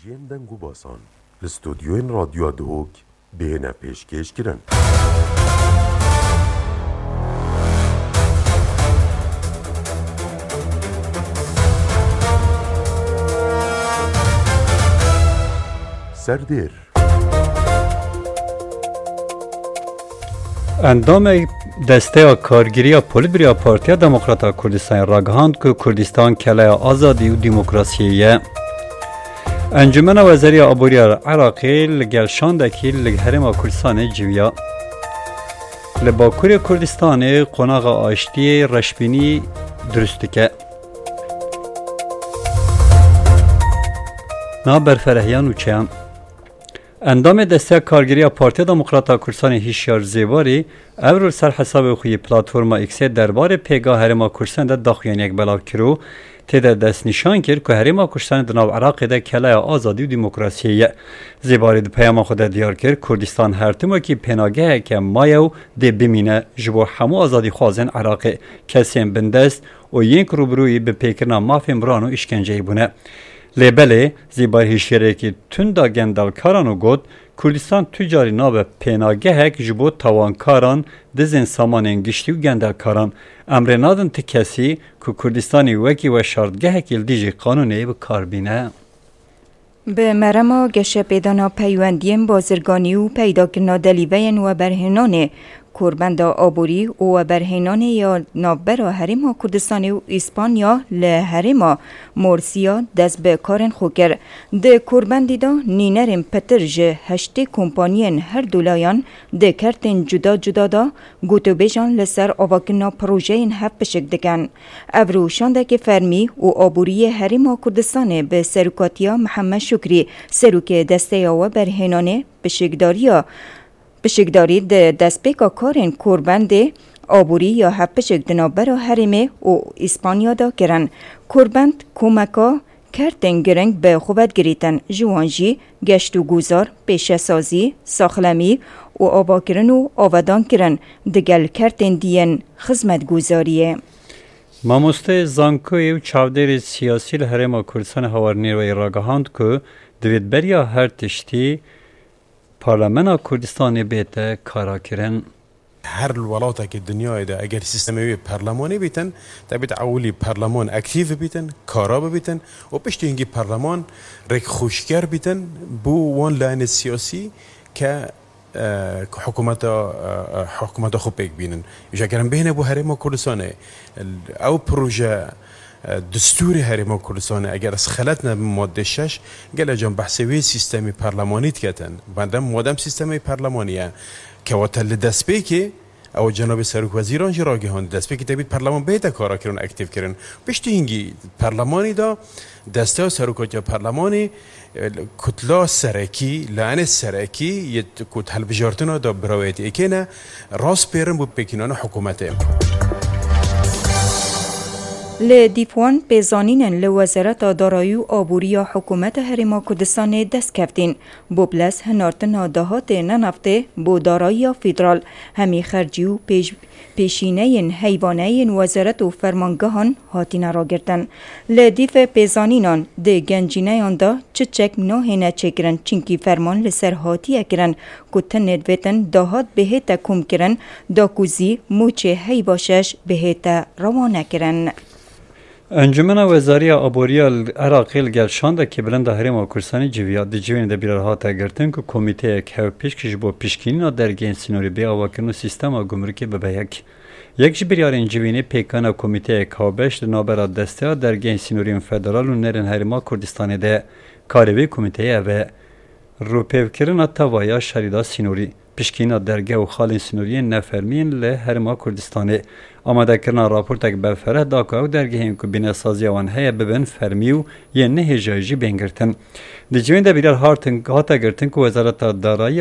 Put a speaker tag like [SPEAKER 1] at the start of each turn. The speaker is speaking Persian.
[SPEAKER 1] جین دنگو باسان لستودیوین رادیو دهوک بهنه پیشکش کرن. سردیر
[SPEAKER 2] اندام دسته کارگیری پلیتبریا پارتیا دموکراتا کردستان راگهاند که کردستان کلای آزادی و دموکراسیه. انجمن وزاری آبوری عراقی لگلشاندکی لگهرم کردستان جویا لباکوری کردستان قناغ آشتی رشبینی درستکه نابر فرهیان و چیان اندام دسته کارگیری پارتی دموکراتا کردستان هیشیار زیباری اول سر حساب خوی پلتفرما ایکس درباره پیگاه هرما کردستان ده داخویان یک بلاو کرو تیده دست نشان کرد که هرما کردستان دناو عراق ده کلای آزادی و دموکراسیه. زیباری ده پیام خود دیار کرد کردستان هر تیمو که پناگه که مایو ده بمینه جبو همو آزادی خوازن عراق کسی بندست و یک روبروی به پیکرنا مافی مران و اشکنجه بونه. لیبله زیباری هیشیره که توندا گندل کاران و گود کردستان تجاری ناب پناگه هک جبو توانکاران دزین سامان انگشتی و گندل کاران امر نادن تکسی که کردستانی وکی و شاردگه هک الدیجی قانونی و کاربینه.
[SPEAKER 3] به مرما گشه پیدانا پیوندیم بازرگانی و پیدا کرنا دلیوین و برهنانه کوربند آبوری و برهنان یا نابرا هریما کردستان و اسپانیا لهریما مورسیا دست به کارن خوکر ده کوربندی دا نینرم پترج هشتی کمپانین هر دولایان ده کرتن جدا جدا دا گوتو بیجان لسر آواکنا پروژه این هف بشک دکن افرو شاندک فرمی و آبوری هریما کردستان به سروکاتیا محمد شکری سروک دسته و برهنانه بشکداری دست پیکا کارن کوربند آبوری یا هپشک دنابرا حرمه و اسپانیا دا کرن. کوربند کومکا کرتن گرنگ به خوبت گریتن جوانجی، گشت و گوزار، پیشه سازی، ساخلمی و آوا کرن و آودان کرن دگل کرتن دین خدمت گوزاریه.
[SPEAKER 2] ماموسته زانکوی و چاودر سیاسی لحرم کردستان هوارنیر و ایراگهاند که دوید بریا هر تشتی پارلمان کردستان بیت کارا کرن.
[SPEAKER 4] هر الولاتا که دنیای ده اگر سیستمی پارلمانی بیتن تبیت اولی پارلمان اکتیو بیتن کارا بیتن و پشت اینگی پارلمان رک خوشگر بیتن بو وان لاین سیاسی که حکومت خوب بیک بینن اجا کرن بینه بو هرما کردستان او پروژه دستور هرما کردستان اگر از خلطنا ماده 6 گل جان بحثوی سیستمی پارلمانیت کتن بندم مادم سیستمی پارلمانیه که وطل دست که او جناب سروک وزیران جراغی هان دست که تبید پارلمان بیتا کارا کرن اکتیو کرن پشت هنگی پارلمانی دا دسته سروکات پارلمانی کتلا سرکی لعنه سرکی یه کت حل بجارتنا دا براویت ایکنه راست پیرن بود بکنان حکومته
[SPEAKER 3] لدیفوان پیزانینن لوزارت دارایی و آبوری حکومت هرما کردستان دست کفتین بوبلس هنارتنا دهات ننفته بو دارایی فدرال همی خرجی و پیشینه حیوانه وزارت و فرمانگاهان هاتین را گرتن لدیف پیزانینان ده گنجینه آندا چچک نوهنه چکرن چینکی فرمان لسر هاتی اکرن کتن ندویتن دهات بهتا کم کرن داکوزی موچه حیواشش بهتا روانه کرن.
[SPEAKER 2] انجمن وزاری آبوری عراقی گلشانده که بلند هرما کردستان جویا دیجوین ده بیرها تگرتن که کمیته که پیش کش با پیشکینی درگین سینوری به آواکن سیستم گمرکی به یک جبریار انجوینی پیکان کمیته که نابرا دسته درگین سینوری فدرال و نرن هرما کردستان ده کاروی کمیته و روپیوکرن توایا شریدا سینوری پیشکینا درگه و خالین سنوری نفرمین له هرما کردستان آماده کردن راپورت بلفره داکا و درگه هم که بین سازی آن هیا ببین فرمی و یه نه جایجی بینگرتن. دیجوین ده بیرار هاتا گرتن که وزارت دارایی